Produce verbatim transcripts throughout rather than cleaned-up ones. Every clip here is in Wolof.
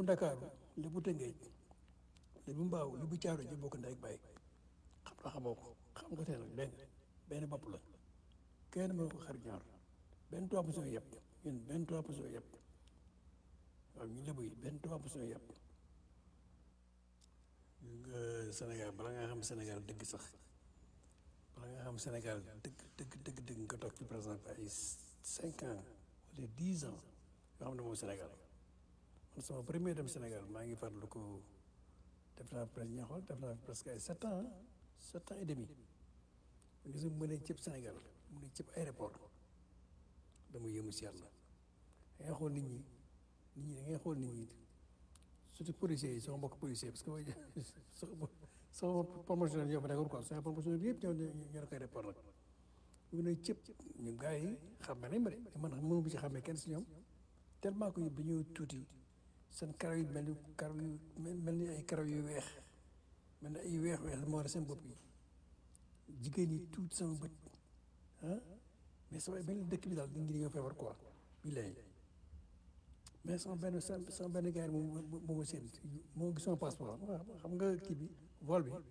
Ndakaaru lébu Tëngéej lébu Mbaaw lébu Caaro ji bokk ndey ak baay xam nga xamoo ko xam nga teel benn benn bopp la kenn mënu ko xar ñaar benn trois pour cent yëpp ñun benn trois pour cent yëpp waaw ñu lébu yi benn trois pour cent yëpp nga Sénégal bala nga xam Sénégal dëgg sax bala nga xam Sénégal dëgg dëgg dëgg dëgg nga toog ci par exemple ay cinq ans wala dix ans yoo xam ne moom Sénégal man sama premier dem Sénégal maa ngi farlu ko def naa presque ña xool def naa presque ay sept ans sept ans et demi gis nga mu ne cëpp Sénégal mu ne cëpp aéroport dama yéemu si yàlla da ngay xool nit ñi nit ñi da ngay xool nit ñi surtout policiers yi sama mbokk policiers parce que sama sama promotion yow fa nekkoon quoi sama promotion yëpp ñoo ñoo koy aéroport nag mu ne cëpp ñu gars yi xam nañ ma de man xam mënu bu ci xamee kenn si ñoom tellement que dañoo tuuti seen karaw yi mel ni karaw yu mel ni ay karaw yu weex mel ni ay weex weex moo war seen bopp yi jigéen ñi tuuti sama bët ah mais sama benn dëkk bi daal di ngi ñoo feebar quoi bi lay mais sama benn sama benn gars yi moom moo ma seen moo gis sama passeport xam nga kii bi vol bi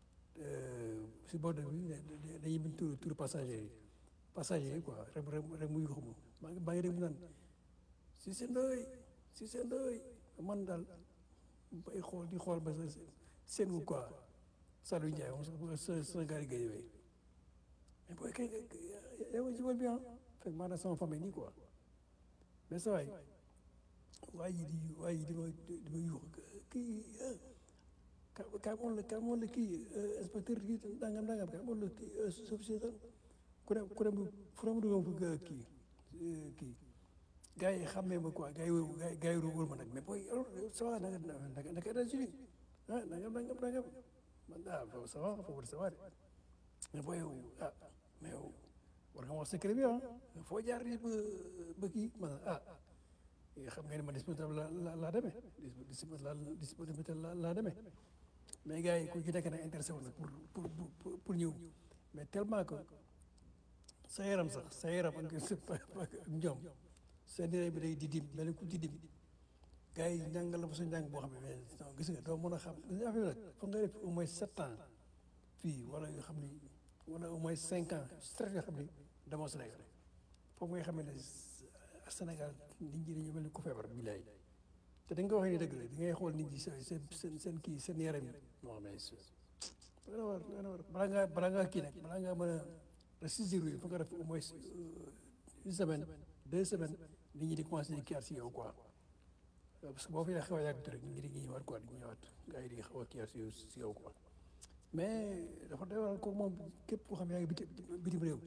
si border bi dañuy bind tur tur passager yi passager yi quoi rek rek rek muy xamu maa ngi maa ngi rek mu naan si seen doy si seen doy man daal bay xool di xool ba seen wu quoi Sadou Ndiaye moom sa sa gars yi géej yooyu mais booy kay yow ci vol bi ah fekk maanaam sama famille nii quoi mais sa waay waa ji di waa ji di ma di ma yuux kii ka ka moom la ka moom la kii inspecteur kii dangam dangam ka moom la kii officier ku dem ku dem fu mu duggoon kii kii gars yi xàmmee ma quoi gars yi wër gars yi wër ma nag mais booy ça va naka naka naka États-Unis ah nangam nangam nangam man ah ça va foofu ça va de mais booy yow ah mais yow war nga wax secret bi ah foo jaar ba ba kii ma ah xam ngeen ne ma disponible la la laa demee disponible la laa demee mais gars yi ku ci nekk na intéressé wu na pour pour pour ñëw mais tellement que sa yaram sax sa yaram ak ñoom seen yaram bi day di dim mel ni ku di dim gars yi njàngal la fa sa njàng boo xam ne mais non gis nga doo mën a xam affaire bi nag foog nga def au moins sept ans fii wala yoo xam ni wala au moins cinq ans stress yoo xam ni demoo Sénégal foofu ngay xam ne Sénégal nit ñi dañu mel ni ku feebar bilaay te da nga ko waxee ni dëgg la da ngay xool nit ñi seen seen seen kii seen yaram yi non mais dana war dana war balaa ngaa balaa ngaa kii nag balaa ngaa mën a ressaisir yi foog nga def au moins une semaine deux semaines nit ñi di commencé di kiyaat si yow quoi parce que boo fi xaw a yàgg rek nit ñi dañuy ñëwaat quoi dañuy ñëwaat gars yi di xaw a kiyaat si si yow quoi mais dafa doy waar kooku moom képp koo xam yaa ngi biti bitim réew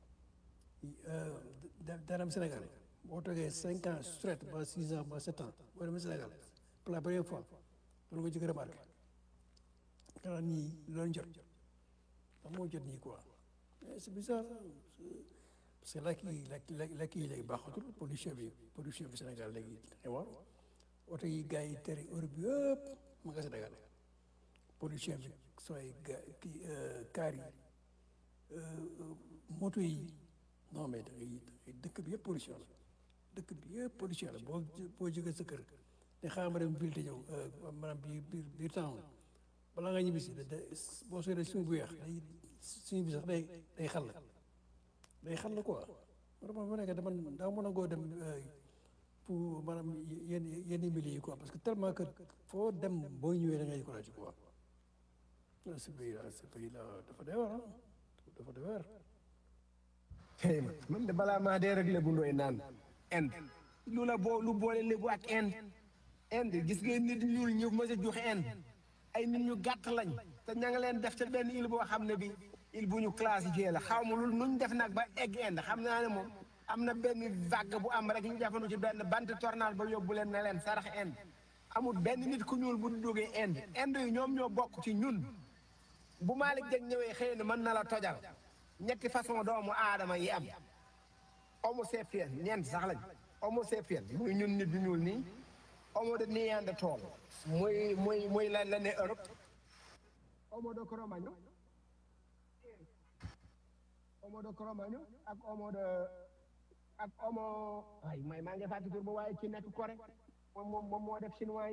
daanam Sénégal boo toogee cinq ans straight ba six ans ba sept ans boo demee Sénégal pour la première fois loolu nga jëkk remarqué xanaa ñii loolu jot ndax moo jot nii quoi mais c'est bizarre parce que lakk yi lakk lakk yi léegi baaxatul pollution bi pollution bi Sénégal léegi xewar oto yi gars yi tere Europe bi yëpp ma nga Sénégal pollution bi sooy ga kii kaar yi moto yi non mais da ngay dëkk bi yëpp pollution la dëkk bi yëpp pollution la boo boo jógee sa kër te xaaral ma dem ville te ñëw maanaam biir biir biir town balaa nga ñibbi si da boo sooy suñu bu weex day suñu bi sax day day xal day xal quoi vraiment bu nekk dama daa mën a goo dem pour maanaam yenn yenn milieu yi quoi parce que tellement que foo dem boo ñëwee da ngay découragé quoi ce pays là ce pays là dafa doy waar dafa doy waar hey man de balaa maa dee rek Lébu Ndoy naan Inde lu la boo lu boole Lébu ak Inde Inde gis nga nit ñuul ñu mës a joxe Inde ay nit ñu gàtt lañ te ña nga leen def ca benn île boo xam ne bi île bu ñu classifié la xaw ma lu nuñ def nag ba egg Inde xam naa ne moom am na benn vague bu am rek ñu jafandu ci benn bant tornade ba yóbbu leen ne leen sarax Inde amul benn nit ku ñuul bu duggee Inde Inde yi ñoom ñoo bokk ci ñun bu Malick Dieng ñëwee xëy na mën na la tojal ñetti façon doomu aadama yi am homo sapiens ñeent sax lañ homo sapiens muy ñun nit ñu ñuul nii homo de néandertal muy muy muy la la ne Europe homo de Cro-Magnon homo de Cro-Magnon ak homo de ak homo ay may maa ngi fàttali tur ba waaye ci nekk Corée moom moom moo def chinois